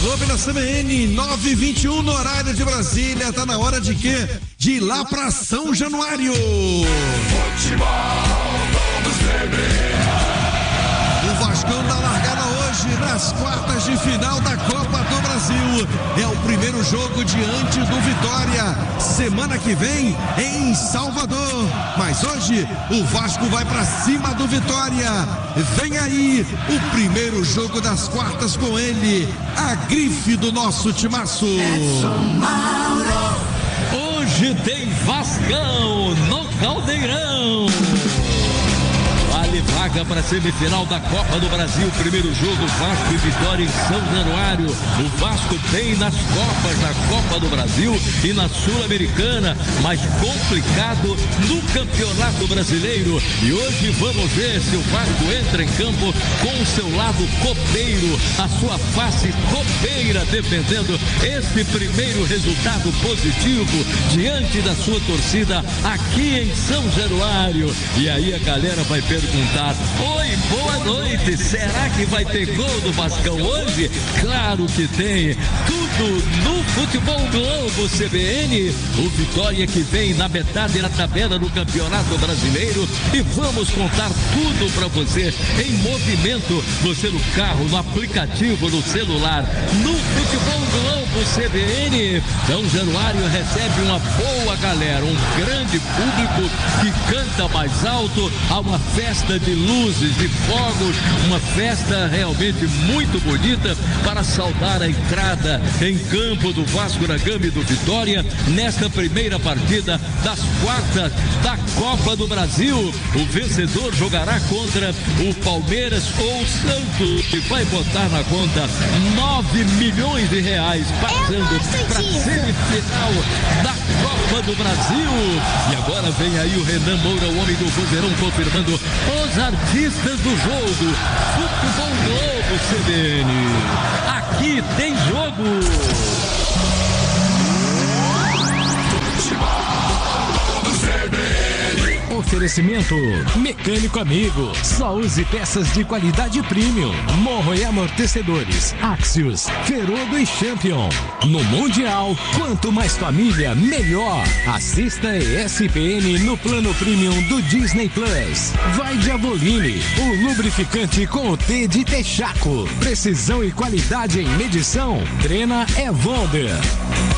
Globo na CBN, 9h21 no horário de Brasília. Tá na hora de quê? De ir lá pra São Januário. Futebol, vamos beber. O Vascão dá largada hoje nas quartas de final da Copa do Brasil. É o primeiro jogo diante do Vitória. Semana que vem em Salvador. Mas hoje o Vasco vai pra cima do Vitória. Vem aí o primeiro jogo das quartas com ele, a grife do nosso timaço. Hoje tem Vascão no Caldeirão. Vale vaga para a semifinal da Copa do Brasil. Primeiro jogo, Vasco e Vitória em São Januário. O Vasco tem nas Copas da Copa do Brasil e na Sul-Americana, mais complicado no Campeonato Brasileiro. E hoje vamos ver se o Vasco entra em campo com o seu lado copeiro, a sua face copeira, defendendo esse primeiro resultado positivo diante da sua torcida aqui em São Januário. E aí a galera vai perguntar: oi, boa noite, será que vai ter gol do Vascão hoje? Claro que tem, tudo no Futebol Globo CBN. O Vitória que vem na metade da tabela do Campeonato Brasileiro, e vamos contar tudo para você em movimento, você no carro, no aplicativo, no celular, no Futebol Globo CBN. São Januário recebe uma boa galera, um grande público que canta mais alto, há uma festa de luzes, de fogos, uma festa realmente muito bonita para saudar a entrada em campo do Vasco da Gama e do Vitória nesta primeira partida das quartas da Copa do Brasil. O vencedor jogará contra o Palmeiras ou o Santos, e vai botar na conta 9 milhões de reais, passando para a semifinal da Copa do Brasil. E agora vem aí o Renan Moura, o homem do vozeirão, confirmando os artistas do jogo. Futebol Globo CBN. Aqui tem jogo. Oferecimento Mecânico Amigo. Só use peças de qualidade premium. Morro e amortecedores. Axios, Ferodo e Champion. No Mundial, quanto mais família, melhor. Assista ESPN no plano premium do Disney Plus. Vai de Avoline, o lubrificante com o T de Texaco. Precisão e qualidade em medição. Treina Evolder.